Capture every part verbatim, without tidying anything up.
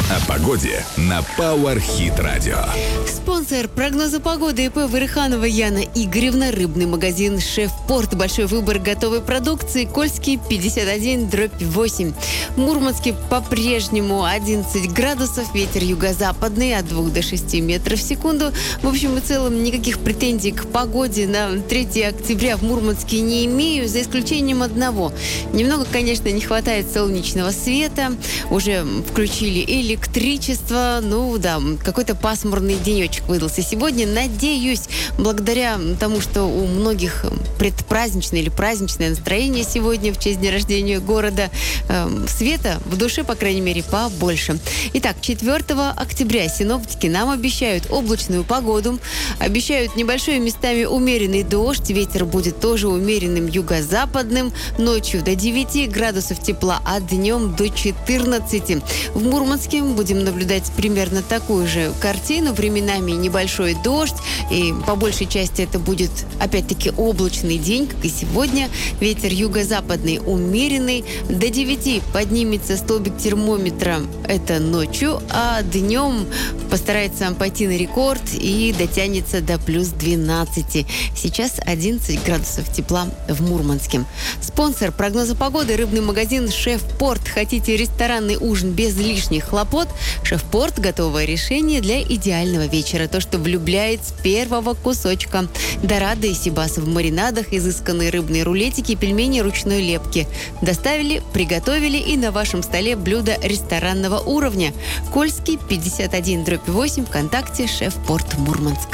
О погоде на Power Hit Radio. Спонсор прогноза погоды ИП Вырыханова Яна Игоревна, рыбный магазин «Шеф-Порт». Большой выбор готовой продукции. Кольский пятьдесят один дробь восемь. В Мурманске по-прежнему одиннадцать градусов. Ветер юго-западный от двух до шести метров в секунду. В общем и целом никаких претензий к погоде на третье октября в Мурманске не имею, за исключением одного. Немного, конечно, не хватает солнечного света. Уже включили электричество. Ну да, какой-то пасмурный денечек выдался сегодня. Надеюсь, благодаря тому, что у многих предпраздничное или праздничное настроение сегодня в честь дня рождения города, э, света в душе, по крайней мере, побольше. Итак, четвёртого октября синоптики нам обещают облачную погоду, обещают небольшой местами умеренный дождь, ветер будет тоже умеренным юго-западным, ночью до девяти градусов тепла, а днем до четырнадцати. В Мурманске будем наблюдать примерно такую же картину, временами небольшой дождь, и по большей части это будет опять-таки облачный день, как и сегодня. Ветер юго-западный умеренный, до девяти поднимется столбик термометра, это ночью, а днем постарается пойти на рекорд и дотянется до плюс двенадцати. Сейчас одиннадцать градусов тепла в Мурманске. Спонсор прогноза погоды — рыбный магазин «Шеф-Порт». Хотите ресторанный ужин без лишних хлопот? «Шеф-Порт» — готовое решение для идеального вечера. То, что влюбляет с первого кусочка. Дорадо и сибаса в маринадах, изысканные рыбные рулетики, пельмени ручной лепки. Доставили, приготовили, и на вашем столе блюдо ресторанного уровня. Кольский пятьдесят один дробь восемь, ВКонтакте «Шеф-Порт Мурманск».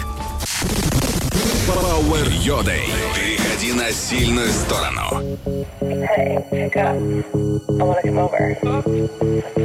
Power Йодей. Переходи на сильную сторону. Hey, pick up. I wanna come over.